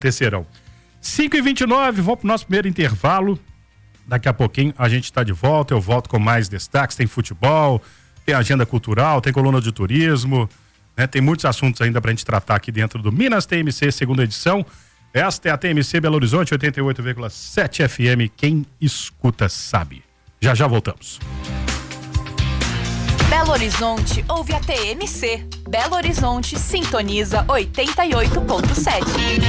acontecerão. 5h29, vamos pro nosso primeiro intervalo. Daqui a pouquinho a gente está de volta, eu volto com mais destaques, tem futebol, tem agenda cultural, tem coluna de turismo, né? Tem muitos assuntos ainda pra gente tratar aqui dentro do Minas TMC, segunda edição. Esta é a TMC Belo Horizonte, 88,7 FM, quem escuta sabe. Já voltamos. Belo Horizonte ouve a TMC. Belo Horizonte sintoniza 88.7.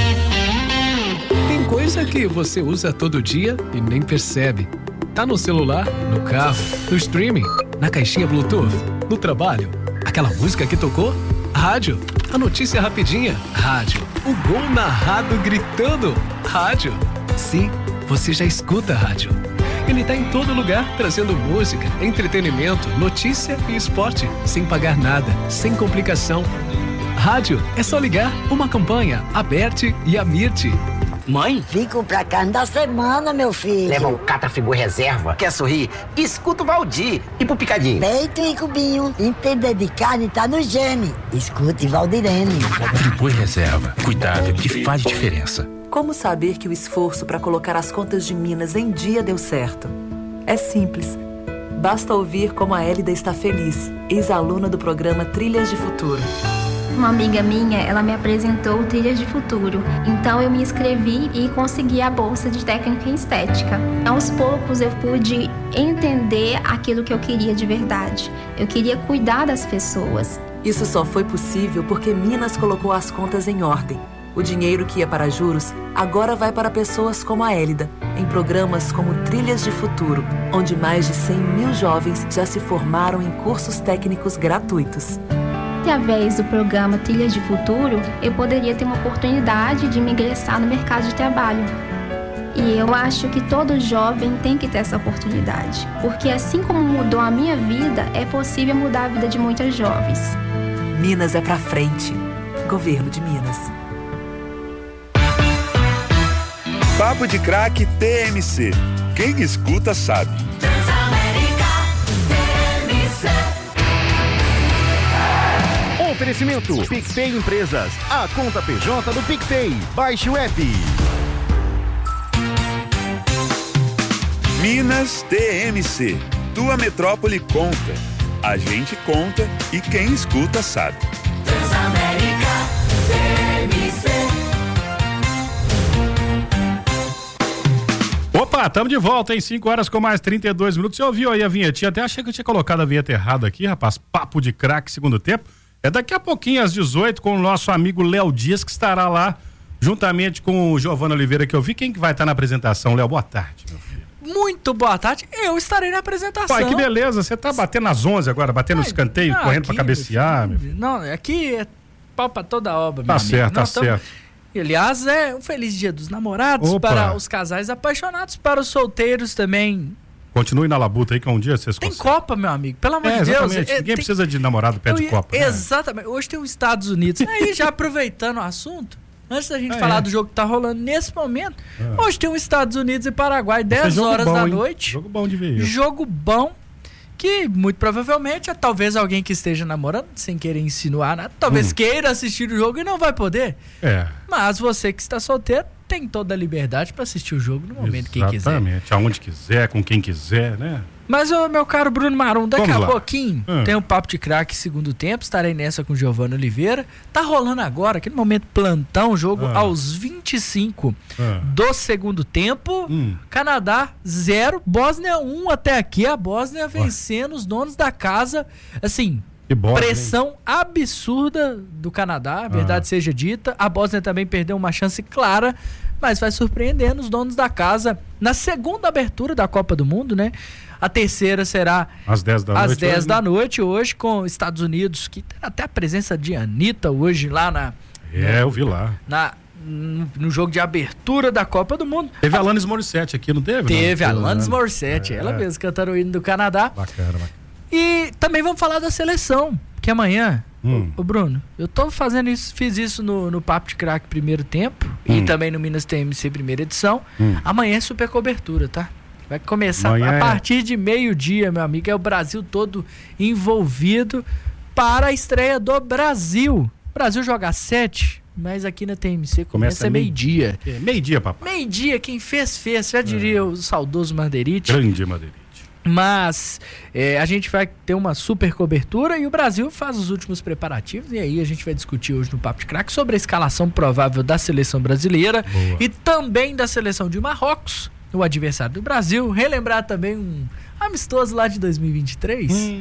Tem coisa que você usa todo dia e nem percebe. Tá no celular, no carro, no streaming, na caixinha Bluetooth, no trabalho. Aquela música que tocou? Rádio. A notícia rapidinha? Rádio. O gol narrado gritando? Rádio. Sim, você já escuta rádio. Ele tá em todo lugar, trazendo música, entretenimento, notícia e esporte, sem pagar nada, sem complicação. Rádio, é só ligar, uma campanha, Aberte e Amirte. Mãe? Vim comprar carne da semana, meu filho. Leva o Catrafigura Reserva. Quer sorrir? Escuta o Valdir. E pro Picadinho? Peito e cubinho. Entender de carne tá no gene. Escute Valdirene. Friboi Reserva. Cuidado que faz diferença. Como saber que o esforço para colocar as contas de Minas em dia deu certo? É simples. Basta ouvir como a Hélida está feliz, ex-aluna do programa Trilhas de Futuro. Uma amiga minha, ela me apresentou o Trilhas de Futuro. Então eu me inscrevi e consegui a bolsa de técnica em estética. Aos poucos eu pude entender aquilo que eu queria de verdade. Eu queria cuidar das pessoas. Isso só foi possível porque Minas colocou as contas em ordem. O dinheiro que ia para juros agora vai para pessoas como a Hélida, em programas como Trilhas de Futuro, onde mais de 100 mil jovens já se formaram em cursos técnicos gratuitos. Através do programa Trilhas de Futuro, eu poderia ter uma oportunidade de me ingressar no mercado de trabalho. E eu acho que todo jovem tem que ter essa oportunidade, porque assim como mudou a minha vida, é possível mudar a vida de muitas jovens. Minas é pra frente. Governo de Minas. Papo de Craque TMC. Quem escuta sabe. Oferecimento PicPay Empresas, a conta PJ do PicPay. Baixe o app. Minas TMC. Tua metrópole conta. A gente conta e quem escuta sabe. Transamérica TMC. Opa, estamos de volta, em 5 horas com mais 32 minutos. Você ouviu aí a vinhetinha? Até achei que eu tinha colocado a vinheta errada aqui, rapaz. Papo de Craque, segundo tempo. É daqui a pouquinho, às 18, com o nosso amigo Léo Dias, que estará lá, juntamente com o Giovanni Oliveira, que eu vi. Quem que vai estar na apresentação, Léo? Boa tarde, meu filho. Muito boa tarde, eu estarei na apresentação. Pai, que beleza, você tá batendo nas 11 agora, batendo no escanteio, correndo pra cabecear. Meu filho. Não, aqui é pau pra toda a obra, Tá certo, tá certo. E, aliás, é um feliz dia dos namorados. Opa. Para os casais apaixonados, para os solteiros também. Continue na labuta aí, que um dia vocês conseguem. Tem Copa, meu amigo, pelo amor de Deus. Ninguém precisa de namorado perto de Copa. Exatamente, hoje tem os Estados Unidos. Aí, já aproveitando o assunto, antes da gente falar do jogo que tá rolando nesse momento, hoje tem os Estados Unidos e Paraguai, 10 horas da noite. Jogo bom de ver isso. Jogo bom, que muito provavelmente, talvez alguém que esteja namorando, sem querer insinuar nada, talvez queira assistir o jogo e não vai poder. Mas você que está solteiro, tem toda a liberdade para assistir o jogo no momento que quiser. Exatamente, aonde quiser, com quem quiser, né? Mas, meu caro Bruno Marum, daqui a pouquinho tem um Papo de Craque segundo tempo, estarei nessa com o Giovanni Oliveira. Tá rolando agora, aquele momento plantão, jogo aos 25 do segundo tempo. Canadá 0, Bósnia 1 até aqui, a Bósnia vencendo os donos da casa, assim... Pressão absurda do Canadá, verdade seja dita. A Bósnia também perdeu uma chance clara, mas vai surpreendendo os donos da casa na segunda abertura da Copa do Mundo, né? A terceira será às 10 da noite hoje, com Estados Unidos, que tem até a presença de Anitta hoje lá na... eu vi lá. No jogo de abertura da Copa do Mundo. Teve a Alanis Morissette aqui, não teve? Teve a Alanis Morissette, ela mesma cantando o hino do Canadá. Bacana. E também vamos falar da seleção, que amanhã, ô Bruno, eu tô fazendo isso, fiz isso no Papo de Craque primeiro tempo e também no Minas TMC primeira edição. Amanhã é super cobertura, tá? Vai começar a partir de meio-dia, meu amigo, é o Brasil todo envolvido para a estreia do Brasil. O Brasil joga às 7, mas aqui na TMC começa meio-dia. Meio-dia, papai. Meio-dia, quem fez, já diria o saudoso Madeirite. Grande Madeirite. Mas a gente vai ter uma super cobertura e o Brasil faz os últimos preparativos, e aí a gente vai discutir hoje no Papo de Craque sobre a escalação provável da seleção brasileira. Boa. E também da seleção de Marrocos, o adversário do Brasil. Relembrar também um amistoso lá de 2023,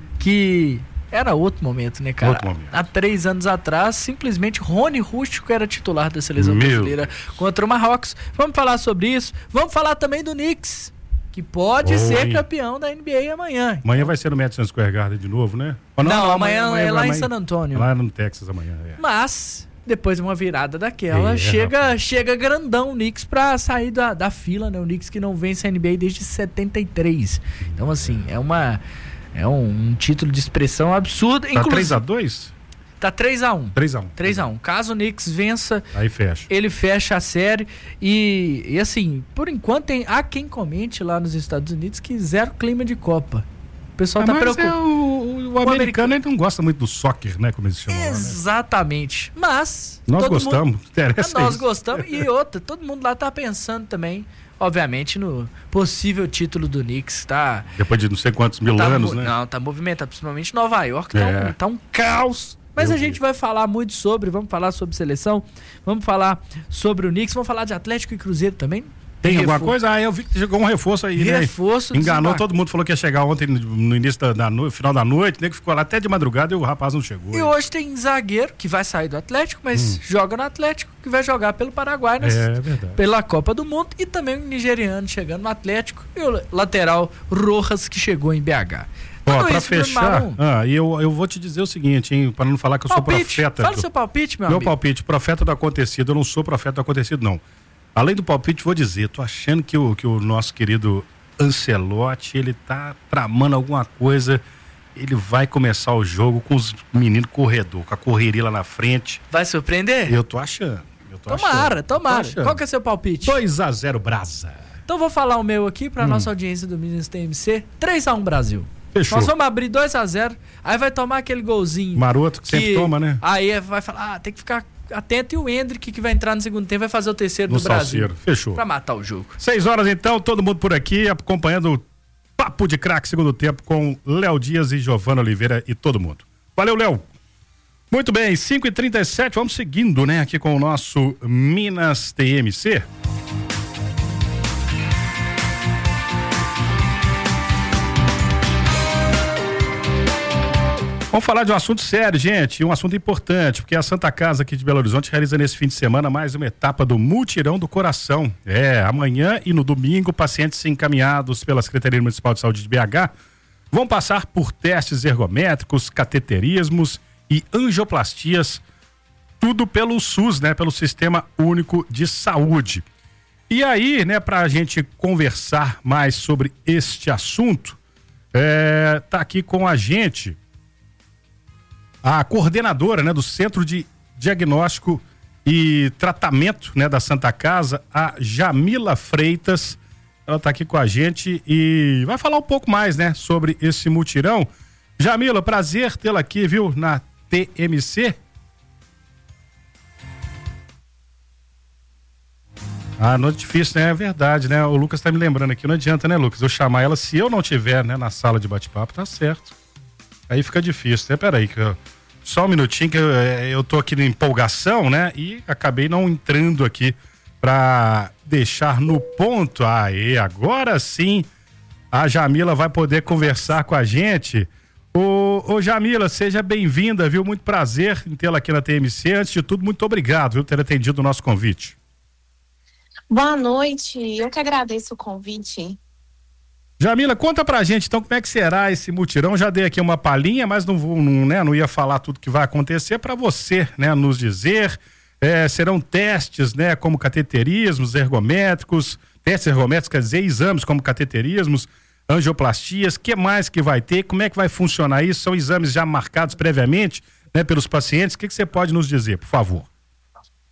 que era outro momento, né, cara? Há 3 anos atrás, simplesmente Rony Rústico era titular da seleção brasileira contra o Marrocos. Vamos falar sobre isso. Vamos falar também do Knicks, que pode ser campeão da NBA amanhã. Amanhã vai ser no Madison Square Garden de novo, né? Não, amanhã é lá em San Antônio. Lá no Texas amanhã, Mas, depois de uma virada daquela, chega grandão o Knicks pra sair da fila, né? O Knicks que não vence a NBA desde 73. Então, assim, é um título de expressão absurdo. Tá 3-2? Tá 3-1. 3-1. Caso o Knicks vença, aí fecha. Ele fecha a série. E assim, por enquanto há quem comente lá nos Estados Unidos que zero clima de Copa. O pessoal tá preocupado. O americano ele não gosta muito do soccer, né? Como eles chamam. Exatamente. Né? Mas nós gostamos. Nós gostamos. E outra, todo mundo lá tá pensando também, obviamente, no possível título do Knicks, tá? Depois de não sei quantos mil anos, né? Não, tá movimentado, principalmente Nova York, tá um caos. Mas a gente vai falar muito vamos falar sobre seleção, vamos falar sobre o Knicks, vamos falar de Atlético e Cruzeiro também. Tem alguma coisa? Eu vi que chegou um reforço aí, né? Enganou todo mundo, falou que ia chegar ontem no início final da noite, né? Que ficou lá até de madrugada e o rapaz não chegou. E hoje tem zagueiro que vai sair do Atlético, mas joga no Atlético, que vai jogar pelo Paraguai, né? Pela Copa do Mundo, e também um nigeriano chegando no Atlético e o lateral Rojas que chegou em BH. Ó, pra fechar, eu vou te dizer o seguinte, hein, para não falar que eu sou profeta. Fala o seu palpite, meu amigo. Meu palpite, profeta do acontecido, eu não sou profeta do acontecido, não. Além do palpite, vou dizer, tô achando que o nosso querido Ancelotti, ele tá tramando alguma coisa, ele vai começar o jogo com os meninos corredor, com a correria lá na frente. Vai surpreender? Eu tô achando. Tomara. Qual que é seu palpite? 2-0 Brasa. Então vou falar o meu aqui pra nossa audiência do Minas TMC, 3-1 Brasil. Fechou. Nós vamos abrir 2-0, aí vai tomar aquele golzinho. Maroto que sempre toma, né? Aí vai falar, tem que ficar atento, e o Hendrick que vai entrar no segundo tempo vai fazer o terceiro do Brasil. Fechou. Pra matar o jogo. 6h então, todo mundo por aqui, acompanhando o Papo de Craque segundo tempo com Léo Dias e Giovana Oliveira e todo mundo. Valeu, Léo. Muito bem, 5h37, vamos seguindo, né, aqui com o nosso Minas TMC. Vamos falar de um assunto sério, gente, um assunto importante, porque a Santa Casa aqui de Belo Horizonte realiza nesse fim de semana mais uma etapa do Mutirão do Coração. Amanhã e no domingo, pacientes encaminhados pela Secretaria Municipal de Saúde de BH vão passar por testes ergométricos, cateterismos e angioplastias, tudo pelo SUS, né, pelo Sistema Único de Saúde. E aí, né, para a gente conversar mais sobre este assunto, tá aqui com a gente a coordenadora, né, do Centro de Diagnóstico e Tratamento, né, da Santa Casa, a Jamila Freitas. Ela está aqui com a gente e vai falar um pouco mais, né, sobre esse mutirão. Jamila, prazer tê-la aqui, viu, na TMC. Não é difícil, né? É verdade, né? O Lucas tá me lembrando aqui, não adianta, né, Lucas? Eu chamar ela, se eu não tiver, né, na sala de bate-papo, tá certo. Aí fica difícil, né? Peraí, só um minutinho que eu tô aqui na empolgação, né? E acabei não entrando aqui pra deixar no ponto. Aí, agora sim, a Jamila vai poder conversar com a gente. Ô Jamila, seja bem-vinda, viu? Muito prazer em tê-la aqui na TMC. Antes de tudo, muito obrigado, viu, por ter atendido o nosso convite. Boa noite, eu que agradeço o convite. Jamila, conta pra gente então como é que será esse mutirão. Já dei aqui uma palhinha, mas não ia falar tudo que vai acontecer, para você, né, nos dizer. Serão testes, né, como cateterismos ergométricos, testes ergométricos, quer dizer, exames como cateterismos, angioplastias, que mais que vai ter, como é que vai funcionar isso? São exames já marcados previamente, né, pelos pacientes. O que você pode nos dizer, por favor?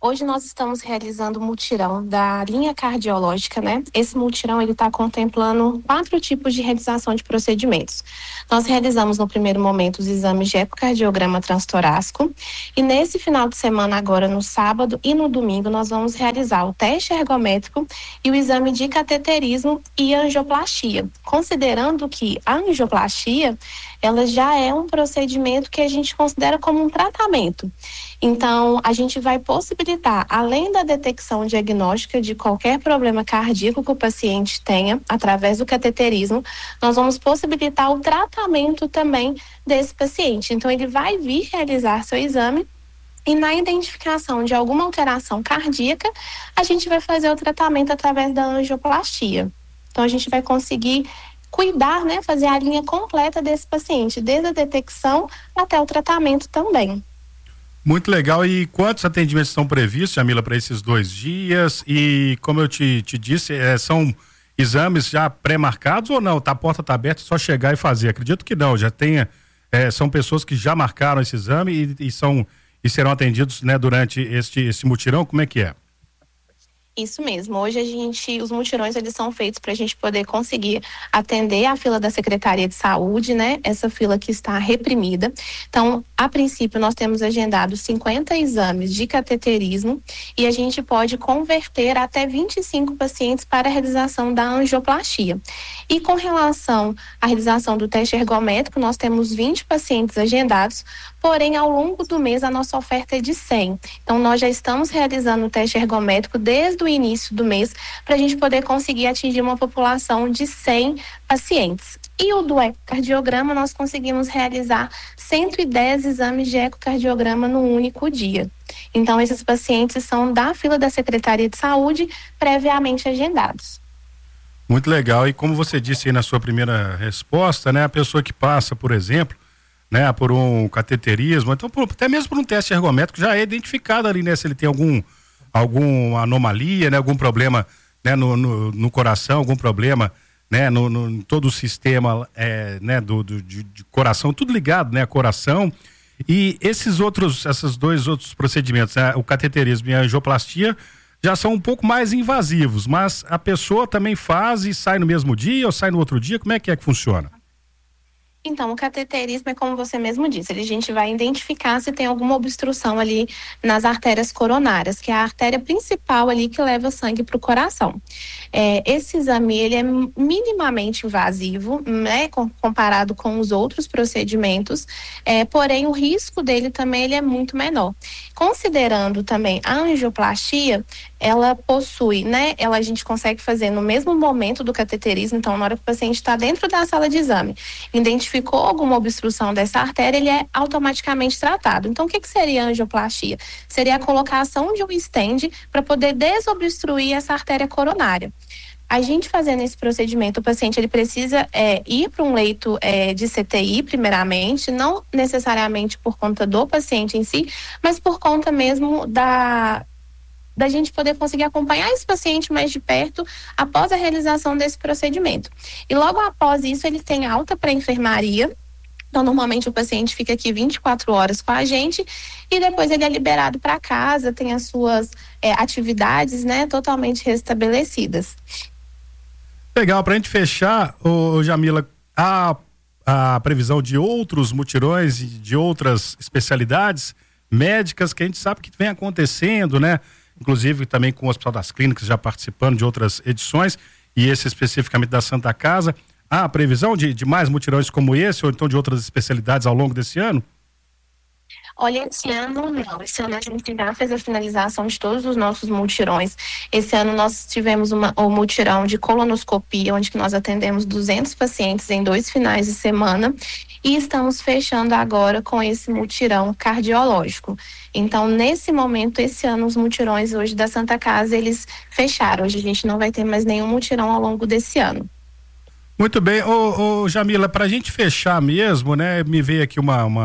Hoje nós estamos realizando o mutirão da linha cardiológica, né? Esse mutirão, ele está contemplando 4 tipos de realização de procedimentos. Nós realizamos no primeiro momento os exames de ecocardiograma transtorácico e nesse final de semana agora, no sábado e no domingo, nós vamos realizar o teste ergométrico e o exame de cateterismo e angioplastia. Considerando que a angioplastia, ela já é um procedimento que a gente considera como um tratamento. Então, a gente vai possibilitar, além da detecção diagnóstica de qualquer problema cardíaco que o paciente tenha, através do cateterismo, nós vamos possibilitar o tratamento também desse paciente. Então, ele vai vir realizar seu exame e na identificação de alguma alteração cardíaca, a gente vai fazer o tratamento através da angioplastia. Então, a gente vai conseguir cuidar, né, fazer a linha completa desse paciente, desde a detecção até o tratamento também. Muito legal. E quantos atendimentos estão previstos, Jamila, para esses 2 dias? E como eu te disse, são exames já pré-marcados ou não? A porta está aberta, é só chegar e fazer. Acredito que não, já tenha, são pessoas que já marcaram esse exame e serão atendidos, né, durante este mutirão. Como é que é? Isso mesmo. Hoje os mutirões, eles são feitos para a gente poder conseguir atender a fila da Secretaria de Saúde, né? Essa fila que está reprimida. Então, a princípio, nós temos agendado 50 exames de cateterismo e a gente pode converter até 25 pacientes para a realização da angioplastia. E com relação à realização do teste ergométrico, nós temos 20 pacientes agendados, porém, ao longo do mês, a nossa oferta é de 100. Então, nós já estamos realizando o teste ergométrico desde o início do mês para a gente poder conseguir atingir uma população de 100 pacientes. E o do ecocardiograma, nós conseguimos realizar 110 exames de ecocardiograma num único dia. Então, esses pacientes são da fila da Secretaria de Saúde, previamente agendados. Muito legal. E como você disse aí na sua primeira resposta, né, a pessoa que passa, por exemplo, né, por um cateterismo, então até mesmo por um teste ergométrico, já é identificado ali, né, se ele tem alguma anomalia, né, algum problema, né, no coração, algum problema, né, no todo o sistema, né, de coração, tudo ligado, né, a coração. E esses 2 outros procedimentos, né, o cateterismo e a angioplastia, já são um pouco mais invasivos, mas a pessoa também faz e sai no mesmo dia ou sai no outro dia? Como é que funciona? Então, o cateterismo é como você mesmo disse, a gente vai identificar se tem alguma obstrução ali nas artérias coronárias, que é a artéria principal ali que leva sangue para o coração. Esse exame, ele é minimamente invasivo, né, comparado com os outros procedimentos, porém o risco dele também ele é muito menor. Considerando também a angioplastia, ela possui, né, a gente consegue fazer no mesmo momento do cateterismo, então na hora que o paciente está dentro da sala de exame, identificou alguma obstrução dessa artéria, ele é automaticamente tratado. Então, o que seria a angioplastia? Seria a colocação de um stent para poder desobstruir essa artéria coronária. A gente fazendo esse procedimento, o paciente ele precisa ir para um leito de CTI, primeiramente, não necessariamente por conta do paciente em si, mas por conta mesmo da gente poder conseguir acompanhar esse paciente mais de perto após a realização desse procedimento. E logo após isso, ele tem alta para a enfermaria. Então, normalmente o paciente fica aqui 24 horas com a gente e depois ele é liberado para casa, tem as suas atividades, né, totalmente restabelecidas. Legal, para a gente fechar, Jamila, a previsão de outros mutirões e de outras especialidades médicas que a gente sabe que vem acontecendo, né? Inclusive também com o Hospital das Clínicas já participando de outras edições e esse especificamente da Santa Casa. Há a previsão de mais mutirões como esse ou então de outras especialidades ao longo desse ano? Olha, esse ano não. Esse ano a gente já fez a finalização de todos os nossos mutirões. Esse ano nós tivemos o mutirão de colonoscopia, onde nós atendemos 200 pacientes em 2 finais de semana. E estamos fechando agora com esse mutirão cardiológico. Então, nesse momento, esse ano, os mutirões hoje da Santa Casa, eles fecharam. Hoje a gente não vai ter mais nenhum mutirão ao longo desse ano. Muito bem. Jamila, para a gente fechar mesmo, né, me veio aqui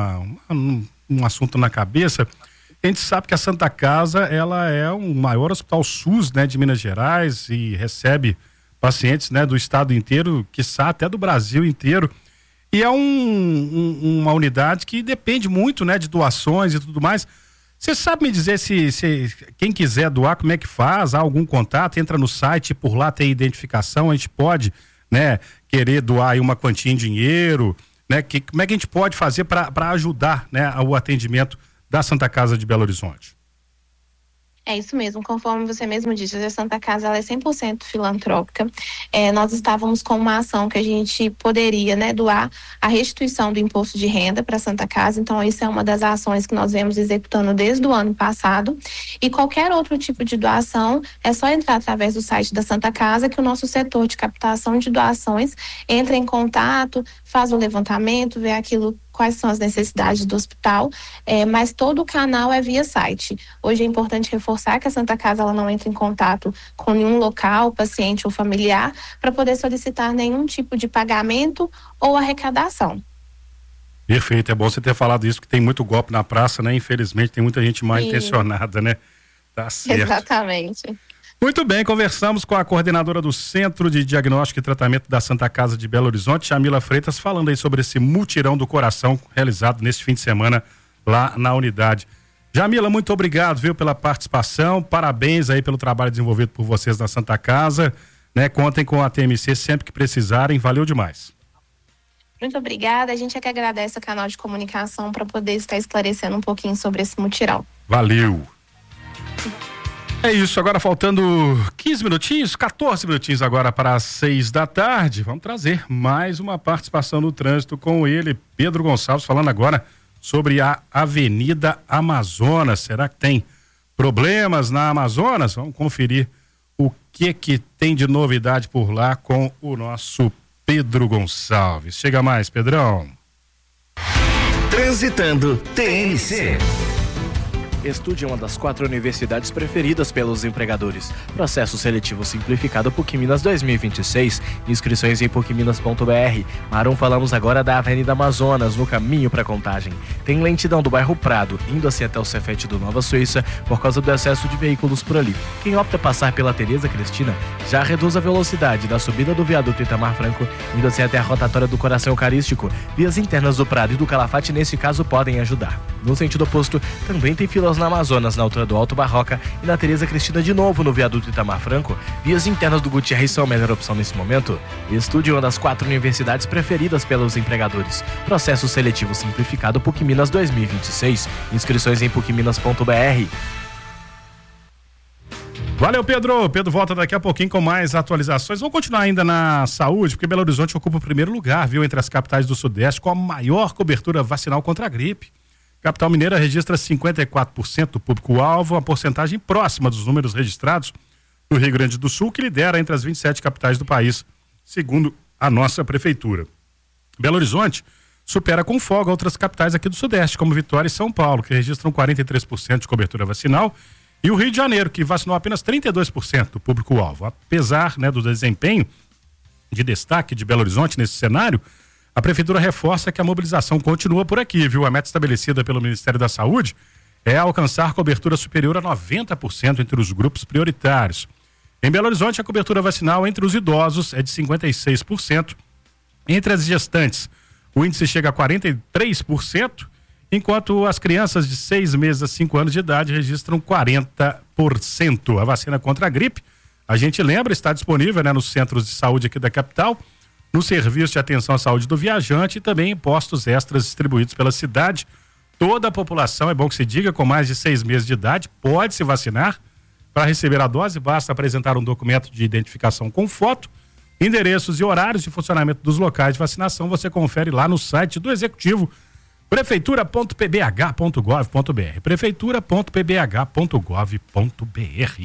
um assunto na cabeça. A gente sabe que a Santa Casa, ela é o maior hospital SUS, né, de Minas Gerais e recebe pacientes, né, do estado inteiro, quiçá até do Brasil inteiro. E é uma unidade que depende muito, né, de doações e tudo mais. Você sabe me dizer se quem quiser doar, como é que faz? Há algum contato? Entra no site, por lá tem identificação, a gente pode, né, querer doar aí uma quantia em dinheiro, né? Como é que a gente pode fazer para ajudar, né, o atendimento da Santa Casa de Belo Horizonte? É isso mesmo, conforme você mesmo disse, a Santa Casa ela é 100% filantrópica. Nós estávamos com uma ação que a gente poderia, né, doar a restituição do imposto de renda para a Santa Casa. Então, isso é uma das ações que nós vemos executando desde o ano passado. E qualquer outro tipo de doação, é só entrar através do site da Santa Casa, que o nosso setor de captação de doações entra em contato, faz o levantamento, vê quais são as necessidades do hospital, mas todo o canal é via site. Hoje é importante reforçar que a Santa Casa ela não entra em contato com nenhum local, paciente ou familiar, para poder solicitar nenhum tipo de pagamento ou arrecadação. Perfeito, é bom você ter falado isso, que tem muito golpe na praça, né? Infelizmente tem muita gente mal intencionada, né? Tá certo. Exatamente. Muito bem, conversamos com a coordenadora do Centro de Diagnóstico e Tratamento da Santa Casa de Belo Horizonte, Jamila Freitas, falando aí sobre esse mutirão do coração realizado neste fim de semana lá na unidade. Jamila, muito obrigado, viu, pela participação, parabéns aí pelo trabalho desenvolvido por vocês na Santa Casa, né? Contem com a TMC sempre que precisarem, valeu demais. Muito obrigada, a gente é que agradece o canal de comunicação para poder estar esclarecendo um pouquinho sobre esse mutirão. Valeu. É isso, agora faltando 15 minutinhos, 14 minutinhos agora para as 6 da tarde. Vamos trazer mais uma participação no trânsito com ele, Pedro Gonçalves, falando agora sobre a Avenida Amazonas. Será que tem problemas na Amazonas? Vamos conferir o que tem de novidade por lá com o nosso Pedro Gonçalves. Chega mais, Pedrão. Transitando TNC. Estude uma das 4 universidades preferidas pelos empregadores. Processo seletivo simplificado PUC Minas 2026. Inscrições em pucminas.br. Marum, falamos agora da Avenida Amazonas, no caminho para Contagem. Tem lentidão do bairro Prado, indo assim até o Cefete do Nova Suíça, por causa do excesso de veículos por ali. Quem opta passar pela Tereza Cristina, já reduz a velocidade da subida do viaduto Itamar Franco, indo assim até a rotatória do Coração Eucarístico. Vias internas do Prado e do Calafate, nesse caso, podem ajudar. No sentido oposto, também tem filas na Amazonas, na altura do Alto Barroca, e na Tereza Cristina de novo no viaduto Itamar Franco. Vias internas do Gutierrez são a melhor opção nesse momento. Estude uma das 4 universidades preferidas pelos empregadores. Processo seletivo simplificado PUC Minas 2026. Inscrições em pucminas.br. Valeu, Pedro. Pedro volta daqui a pouquinho com mais atualizações. Vamos continuar ainda na saúde, porque Belo Horizonte ocupa o primeiro lugar, viu, entre as capitais do Sudeste, com a maior cobertura vacinal contra a gripe. Capital Mineira registra 54% do público-alvo, uma porcentagem próxima dos números registrados no Rio Grande do Sul, que lidera entre as 27 capitais do país, segundo a nossa prefeitura. Belo Horizonte supera com folga outras capitais aqui do Sudeste, como Vitória e São Paulo, que registram 43% de cobertura vacinal, e o Rio de Janeiro, que vacinou apenas 32% do público-alvo. Apesar, né, do desempenho de destaque de Belo Horizonte nesse cenário, a Prefeitura reforça que a mobilização continua por aqui, viu? A meta estabelecida pelo Ministério da Saúde é alcançar cobertura superior a 90% entre os grupos prioritários. Em Belo Horizonte, a cobertura vacinal entre os idosos é de 56%. Entre as gestantes, o índice chega a 43%, enquanto as crianças de 6 meses a 5 anos de idade registram 40%. A vacina contra a gripe, a gente lembra, está disponível, né, nos centros de saúde aqui da capital, no serviço de atenção à saúde do viajante e também em postos extras distribuídos pela cidade. Toda a população, é bom que se diga, com mais de 6 meses de idade, pode se vacinar. Para receber a dose, basta apresentar um documento de identificação com foto, endereços e horários de funcionamento dos locais de vacinação. Você confere lá no site do Executivo, prefeitura.pbh.gov.br, prefeitura.pbh.gov.br.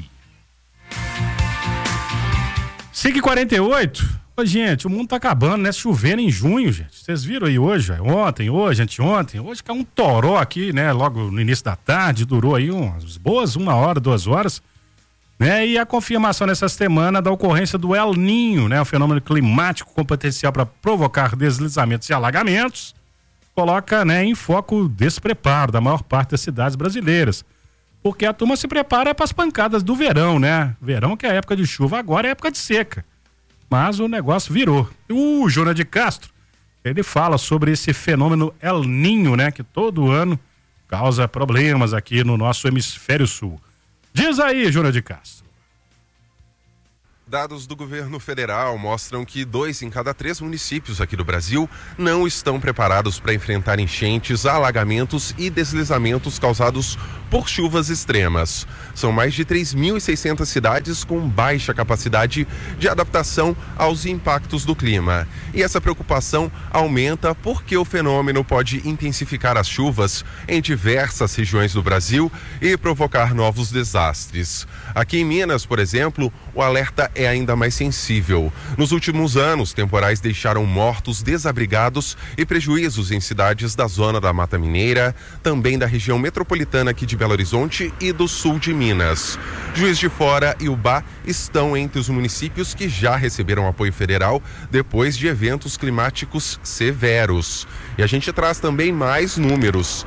5h48. Ô, gente, o mundo tá acabando, né? Chovendo em junho, gente. Vocês viram aí hoje, ontem, hoje, anteontem. Hoje caiu um toró aqui, né? Logo no início da tarde, durou aí umas boas 1 hora, 2 horas, né? E a confirmação nessa semana da ocorrência do El Niño, né? Um fenômeno climático com potencial para provocar deslizamentos e alagamentos, coloca, né, em foco o despreparo da maior parte das cidades brasileiras. Porque a turma se prepara para as pancadas do verão, né? Verão que é a época de chuva, agora é época de seca. Mas o negócio virou. O Jonas de Castro, ele fala sobre esse fenômeno El Niño, né? Que todo ano causa problemas aqui no nosso hemisfério sul. Diz aí, Júnior de Castro. Dados do governo federal mostram que 2 em cada 3 municípios aqui do Brasil não estão preparados para enfrentar enchentes, alagamentos e deslizamentos causados por chuvas extremas. São mais de 3.600 cidades com baixa capacidade de adaptação aos impactos do clima. E essa preocupação aumenta porque o fenômeno pode intensificar as chuvas em diversas regiões do Brasil e provocar novos desastres. Aqui em Minas, por exemplo, o alerta é ainda mais sensível. Nos últimos anos, temporais deixaram mortos, desabrigados e prejuízos em cidades da zona da Mata Mineira, também da região metropolitana aqui de Belo Horizonte e do sul de Minas. Juiz de Fora e Ubá estão entre os municípios que já receberam apoio federal depois de eventos climáticos severos. E a gente traz também mais números.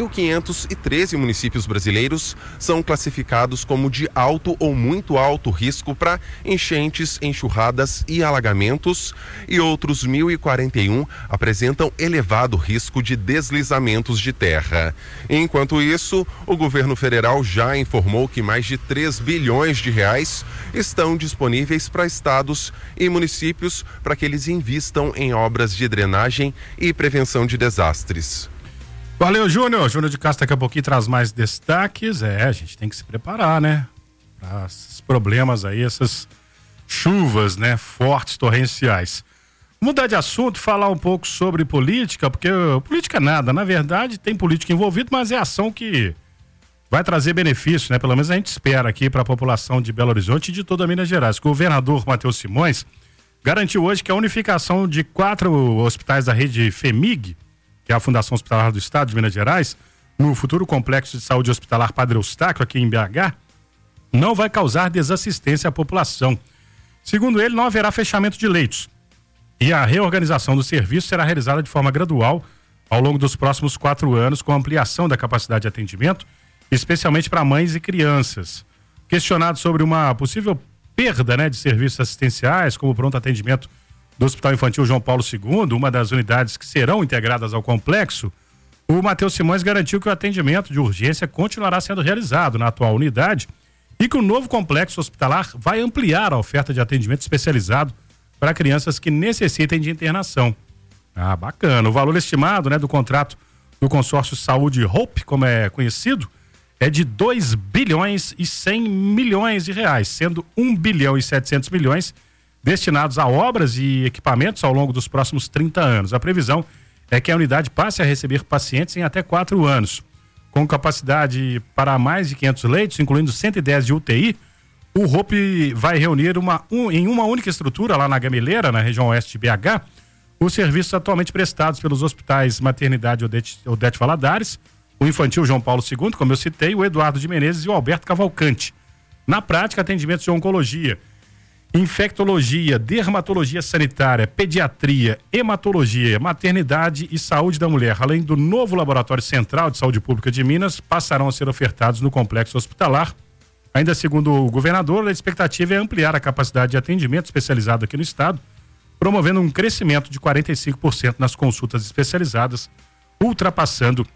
1.513 municípios brasileiros são classificados como de alto ou muito alto risco para enchentes, enxurradas e alagamentos, e outros 1.041 apresentam elevado risco de deslizamentos de terra. Enquanto isso, o governo federal já informou que mais de 3 bilhões de reais estão disponíveis para estados e municípios para que eles invistam em obras de drenagem e prevenção de desastres. Valeu, Júnior. Júnior de Castro daqui a pouquinho traz mais destaques. A gente tem que se preparar, né? Para esses problemas aí, essas chuvas, né? Fortes, torrenciais. Mudar de assunto, falar um pouco sobre política, porque política nada. Na verdade, tem política envolvida, mas é ação que vai trazer benefício, né? Pelo menos a gente espera aqui para a população de Belo Horizonte e de toda Minas Gerais. O governador Matheus Simões garantiu hoje que a unificação de 4 hospitais da rede FEMIG, que é a Fundação Hospitalar do Estado de Minas Gerais, no futuro Complexo de Saúde Hospitalar Padre Eustáquio, aqui em BH, não vai causar desassistência à população. Segundo ele, não haverá fechamento de leitos e a reorganização do serviço será realizada de forma gradual ao longo dos próximos 4 anos, com ampliação da capacidade de atendimento, especialmente para mães e crianças. Questionado sobre uma possível perda, né, de serviços assistenciais, como o pronto atendimento do Hospital Infantil João Paulo II, uma das unidades que serão integradas ao complexo, o Matheus Simões garantiu que o atendimento de urgência continuará sendo realizado na atual unidade e que o novo complexo hospitalar vai ampliar a oferta de atendimento especializado para crianças que necessitem de internação. Ah, bacana. O valor estimado, né, do contrato do consórcio Saúde Hope, como é conhecido, é de 2 bilhões e 100 milhões de reais, sendo 1 bilhão e 700 milhões destinados a obras e equipamentos ao longo dos próximos 30 anos. A previsão é que a unidade passe a receber pacientes em até 4 anos. Com capacidade para mais de 500 leitos, incluindo 110 de UTI, o Hope vai reunir em uma única estrutura lá na Gameleira, na região oeste de BH, os serviços atualmente prestados pelos hospitais Maternidade Odete Valadares, o Infantil João Paulo II, como eu citei, o Eduardo de Menezes e o Alberto Cavalcante. Na prática, atendimentos de oncologia, infectologia, dermatologia sanitária, pediatria, hematologia, maternidade e saúde da mulher, além do novo Laboratório Central de Saúde Pública de Minas, passarão a ser ofertados no complexo hospitalar. Ainda segundo o governador, a expectativa é ampliar a capacidade de atendimento especializado aqui no estado, promovendo um crescimento de 45% nas consultas especializadas, ultrapassando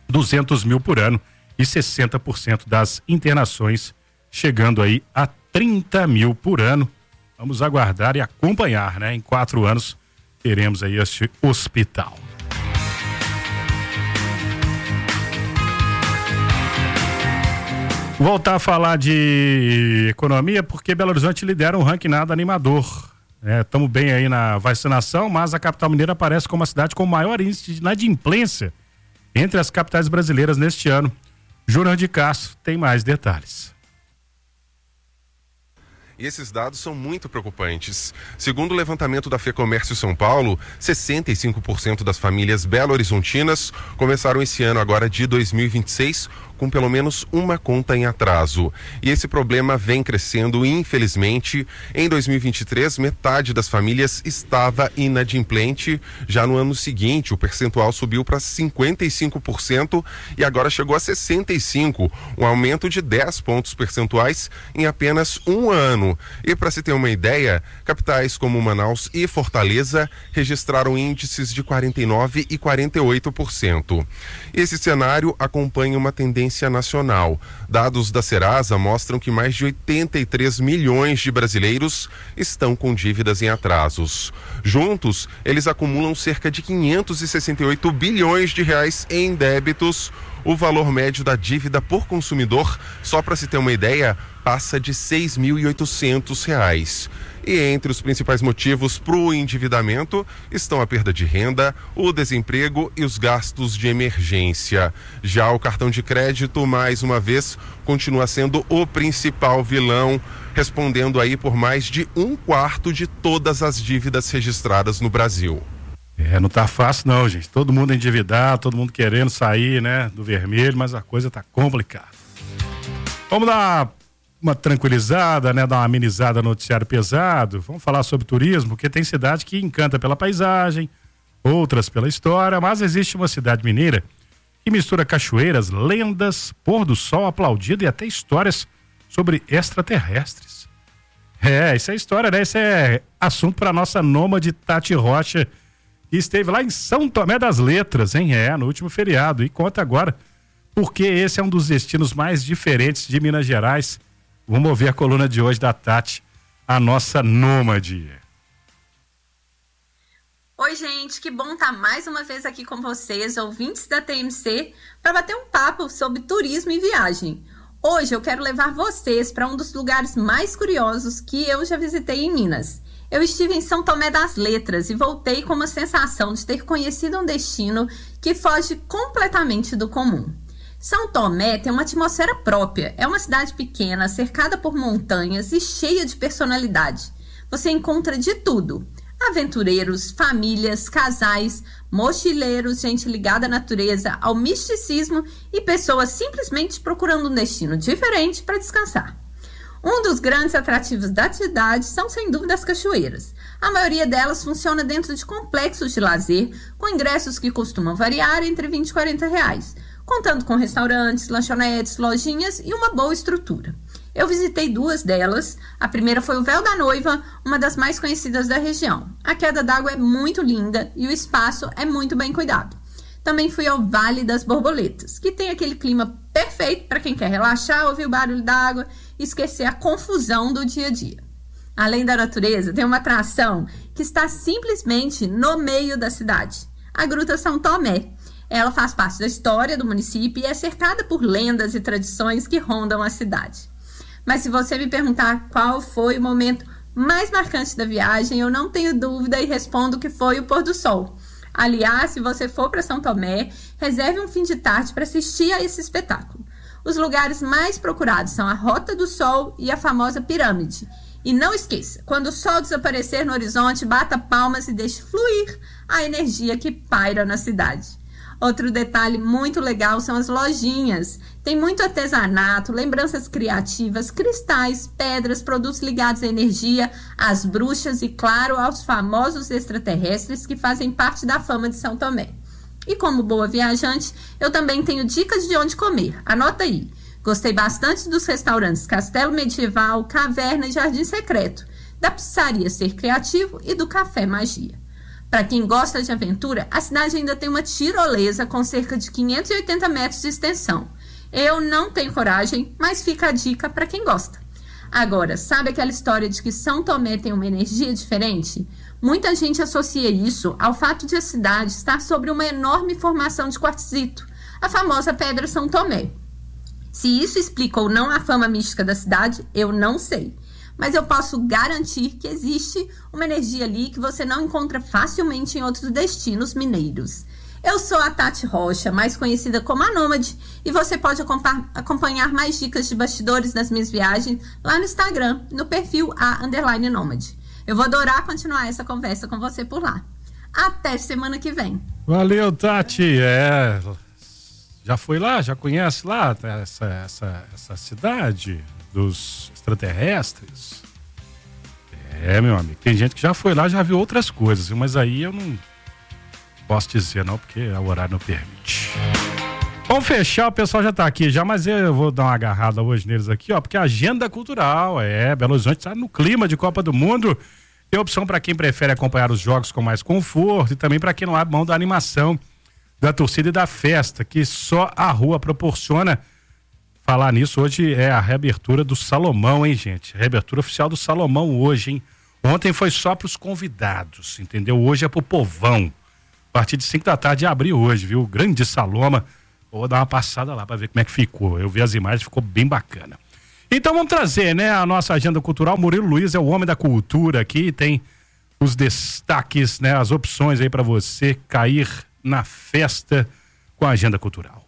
200 mil por ano e 60% das internações, chegando aí a 30 mil por ano. Vamos aguardar e acompanhar, né? Em 4 anos teremos aí este hospital. Voltar a falar de economia, porque Belo Horizonte lidera um ranking nada animador. Estamos bem aí na vacinação, mas a capital mineira aparece como a cidade com o maior índice de inadimplência entre as capitais brasileiras neste ano. Júnior de Castro tem mais detalhes. E esses dados são muito preocupantes. Segundo o levantamento da FEComércio São Paulo, 65% das famílias belo-horizontinas começaram esse ano agora de 2026 com pelo menos uma conta em atraso. E esse problema vem crescendo e, infelizmente, em 2023, metade das famílias estava inadimplente. Já no ano seguinte, o percentual subiu para 55% e agora chegou a 65%, um aumento de 10 pontos percentuais em apenas um ano. E para se ter uma ideia, capitais como Manaus e Fortaleza registraram índices de 49% e 48%. Esse cenário acompanha uma tendência nacional. Dados da Serasa mostram que mais de 83 milhões de brasileiros estão com dívidas em atrasos. Juntos, eles acumulam cerca de 568 bilhões de reais em débitos. O valor médio da dívida por consumidor, só para se ter uma ideia, passa de R$ 6.800. E entre os principais motivos para o endividamento estão a perda de renda, o desemprego e os gastos de emergência. Já o cartão de crédito, mais uma vez, continua sendo o principal vilão, respondendo aí por mais de 1/4 de todas as dívidas registradas no Brasil. Não tá fácil não, gente. Todo mundo endividado, todo mundo querendo sair, né, do vermelho, mas a coisa tá complicada. Vamos dar uma tranquilizada, né, dar uma amenizada no noticiário pesado. Vamos falar sobre turismo, porque tem cidade que encanta pela paisagem, outras pela história, mas existe uma cidade mineira que mistura cachoeiras, lendas, pôr do sol aplaudido e até histórias sobre extraterrestres. Isso é história, né? Esse é assunto para nossa nômade Tati Rocha, que esteve lá em São Tomé das Letras, hein? No último feriado. E conta agora porque esse é um dos destinos mais diferentes de Minas Gerais. Vamos ouvir a coluna de hoje da Tati, a nossa nômade. Oi, gente, que bom estar mais uma vez aqui com vocês, ouvintes da TMC, para bater um papo sobre turismo e viagem. Hoje eu quero levar vocês para um dos lugares mais curiosos que eu já visitei em Minas. Eu estive em São Tomé das Letras e voltei com uma sensação de ter conhecido um destino que foge completamente do comum. São Tomé tem uma atmosfera própria, é uma cidade pequena, cercada por montanhas e cheia de personalidade. Você encontra de tudo: aventureiros, famílias, casais, mochileiros, gente ligada à natureza, ao misticismo e pessoas simplesmente procurando um destino diferente para descansar. Um dos grandes atrativos da cidade são, sem dúvida, as cachoeiras. A maioria delas funciona dentro de complexos de lazer, com ingressos que costumam variar entre R$ 20 e R$ 40, contando com restaurantes, lanchonetes, lojinhas e uma boa estrutura. Eu visitei duas delas. A primeira foi o Véu da Noiva, uma das mais conhecidas da região. A queda d'água é muito linda e o espaço é muito bem cuidado. Também fui ao Vale das Borboletas, que tem aquele clima perfeito para quem quer relaxar, ouvir o barulho da água e esquecer a confusão do dia a dia. Além da natureza, tem uma atração que está simplesmente no meio da cidade, a Gruta São Tomé. Ela faz parte da história do município e é cercada por lendas e tradições que rondam a cidade. Mas se você me perguntar qual foi o momento mais marcante da viagem, eu não tenho dúvida e respondo que foi o pôr do sol. Aliás, se você for para São Tomé, reserve um fim de tarde para assistir a esse espetáculo. Os lugares mais procurados são a Rota do Sol e a famosa Pirâmide. E não esqueça, quando o sol desaparecer no horizonte, bata palmas e deixe fluir a energia que paira na cidade. Outro detalhe muito legal são as lojinhas. Tem muito artesanato, lembranças criativas, cristais, pedras, produtos ligados à energia, às bruxas e, claro, aos famosos extraterrestres que fazem parte da fama de São Tomé. E como boa viajante, eu também tenho dicas de onde comer. Anota aí. Gostei bastante dos restaurantes Castelo Medieval, Caverna e Jardim Secreto, da pizzaria Ser Criativo e do Café Magia. Para quem gosta de aventura, a cidade ainda tem uma tirolesa com cerca de 580 metros de extensão. Eu não tenho coragem, mas fica a dica para quem gosta. Agora, sabe aquela história de que São Tomé tem uma energia diferente? Muita gente associa isso ao fato de a cidade estar sobre uma enorme formação de quartzito, a famosa Pedra São Tomé. Se isso explica ou não a fama mística da cidade, eu não sei. Mas eu posso garantir que existe uma energia ali que você não encontra facilmente em outros destinos mineiros. Eu sou a Tati Rocha, mais conhecida como a Nômade, e você pode acompanhar mais dicas de bastidores das minhas viagens lá no Instagram, no perfil _Nômade. Eu vou adorar continuar essa conversa com você por lá. Até semana que vem. Valeu, Tati. Já foi lá? Já conhece lá essa cidade dos extraterrestres? Meu amigo, tem gente que já foi lá, já viu outras coisas, mas aí eu não posso dizer não, porque o horário não permite. Vamos fechar, o pessoal já tá aqui já, mas eu vou dar uma agarrada hoje neles aqui, ó, porque a agenda cultural, Belo Horizonte tá no clima de Copa do Mundo, tem opção para quem prefere acompanhar os jogos com mais conforto e também para quem não abre mão da animação, da torcida e da festa, que só a rua proporciona. Falar nisso, hoje é a reabertura do Salomão, hein, gente? Reabertura oficial do Salomão hoje, hein? Ontem foi só pros convidados, entendeu? Hoje é pro povão. A partir de 5 da tarde abriu hoje, viu? Grande Saloma. Vou dar uma passada lá pra ver como é que ficou. Eu vi as imagens, ficou bem bacana. Então vamos trazer, né, a nossa agenda cultural. Murilo Luiz é o homem da cultura aqui, tem os destaques, né, as opções aí pra você cair na festa com a agenda cultural.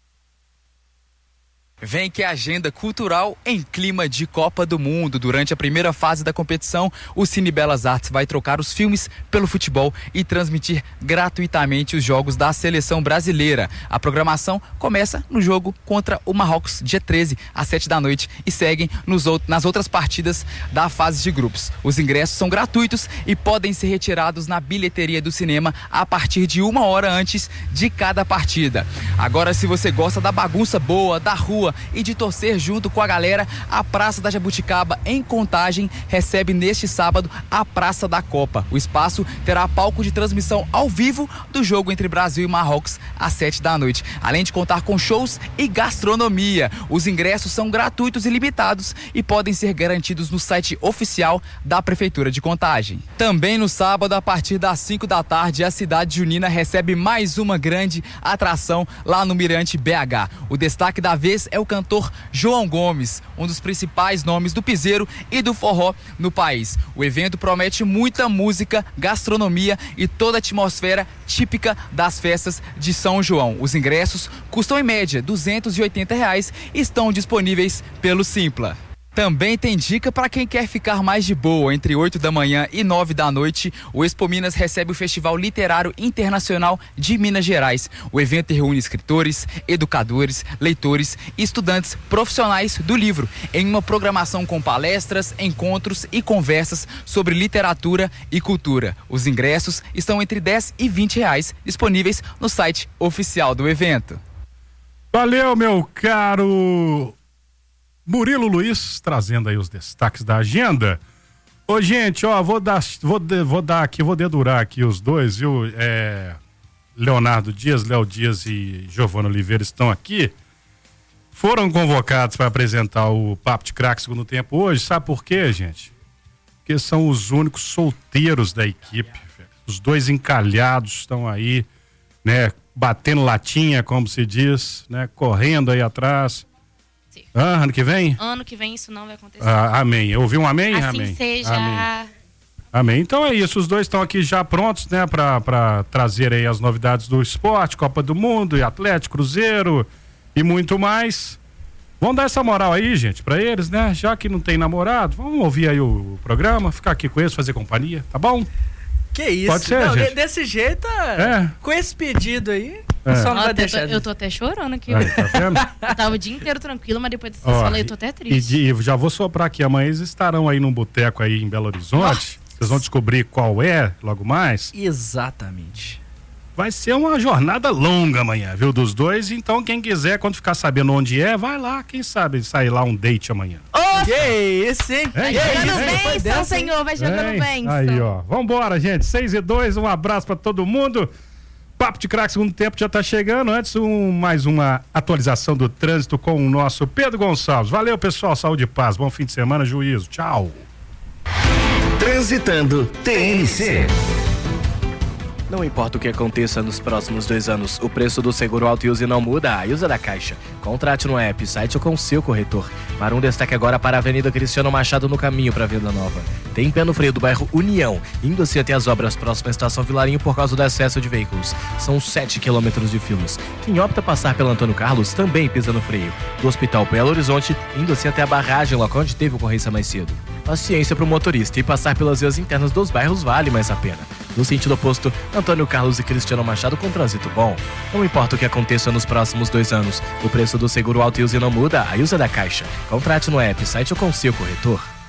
Vem que a agenda cultural em clima de Copa do Mundo. Durante a primeira fase da competição, o Cine Belas Artes vai trocar os filmes pelo futebol e transmitir gratuitamente os jogos da seleção brasileira. A programação começa no jogo contra o Marrocos, dia 13, às 7 da noite, e seguem nas outras partidas da fase de grupos. Os ingressos são gratuitos e podem ser retirados na bilheteria do cinema a partir de 1 hora antes de cada partida. Agora, se você gosta da bagunça boa, da rua e de torcer junto com a galera, a Praça da Jabuticaba, em Contagem, recebe neste sábado a Praça da Copa. O espaço terá palco de transmissão ao vivo do jogo entre Brasil e Marrocos às 7 da noite, além de contar com shows e gastronomia. Os ingressos são gratuitos e limitados e podem ser garantidos no site oficial da Prefeitura de Contagem. Também no sábado, a partir das 5 da tarde, a cidade junina recebe mais uma grande atração lá no Mirante BH. O destaque da vez é o cantor João Gomes, um dos principais nomes do piseiro e do forró no país. O evento promete muita música, gastronomia e toda a atmosfera típica das festas de São João. Os ingressos custam em média R$ 280 e estão disponíveis pelo Simpla. Também tem dica para quem quer ficar mais de boa. Entre 8 da manhã e 9 da noite, o Expo Minas recebe o Festival Literário Internacional de Minas Gerais. O evento reúne escritores, educadores, leitores e estudantes profissionais do livro, em uma programação com palestras, encontros e conversas sobre literatura e cultura. Os ingressos estão entre R$10 e R$20, disponíveis no site oficial do evento. Valeu, meu caro Murilo Luiz, trazendo aí os destaques da agenda. Ô, gente, ó, vou dedurar aqui os dois, viu? Leonardo Dias, Léo Dias e Giovana Oliveira estão aqui. Foram convocados para apresentar o Papo de Craque segundo tempo hoje. Sabe por quê, gente? Porque são os únicos solteiros da equipe. Os dois encalhados estão aí, né? Batendo latinha, como se diz, né? Correndo aí atrás. Ano que vem? Ano que vem isso não vai acontecer. Amém. Eu ouvi um amém? Assim amém. Seja. Amém. Amém. Então é isso, os dois estão aqui já prontos, né, para trazer aí as novidades do esporte, Copa do Mundo, e Atlético, Cruzeiro e muito mais. Vamos dar essa moral aí, gente, para eles, né? Já que não tem namorado, vamos ouvir aí o programa, ficar aqui com eles, fazer companhia, tá bom? Que isso? Pode ser, não, gente. Desse jeito, com esse pedido aí, só não vai deixar. Eu tô até chorando aqui. Aí, tá vendo? Eu tava o dia inteiro tranquilo, mas depois dessa fala aí eu tô até triste. E já vou soprar aqui, amanhã eles estarão aí num boteco aí em Belo Horizonte. Vocês vão descobrir qual é logo mais. Exatamente. Vai ser uma jornada longa amanhã, viu, dos dois. Então quem quiser, quando ficar sabendo onde é, vai lá, quem sabe sair lá um date amanhã. Que isso, hein? Vai jogando bênção, senhor, vai jogando bênção. Aí, ó, vambora, gente, 6:02, um abraço pra todo mundo. Papo de Craque segundo tempo já tá chegando. Antes, mais uma atualização do trânsito com o nosso Pedro Gonçalves. Valeu, pessoal, saúde e paz, bom fim de semana, juízo, tchau. Transitando TNC. Não importa o que aconteça nos próximos 2 anos, o preço do seguro auto e use não muda. A usa da Caixa. Contrate no app, site ou com seu corretor. Para um destaque agora para a Avenida Cristiano Machado no caminho para Vila Nova. Tem pé no freio do bairro União, indo assim até as obras próximas à Estação Vilarinho por causa do excesso de veículos. São 7 quilômetros de filas. Quem opta passar pelo Antônio Carlos também pisa no freio. Do Hospital Belo Horizonte, indo assim até a barragem, local onde teve ocorrência mais cedo. Paciência para o motorista e passar pelas vias internas dos bairros vale mais a pena. No sentido oposto, Antônio Carlos e Cristiano Machado com trânsito bom. Não importa o que aconteça nos próximos 2 anos, o preço do seguro auto e uso não muda, a usa da Caixa. Contrate no app, site ou com seu corretor.